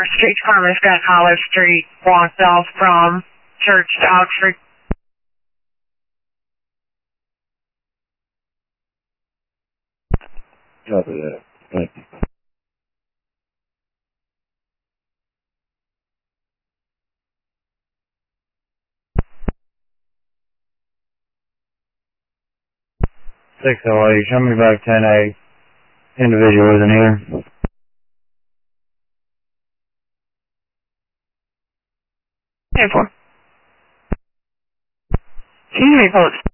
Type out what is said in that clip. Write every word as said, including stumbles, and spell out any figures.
Street Farmers got Hollis Street, walk south from Church to Oxford. Copy that. Thank you. six oh eight, show me back ten eight. Individual isn't here. ten four. Two reports.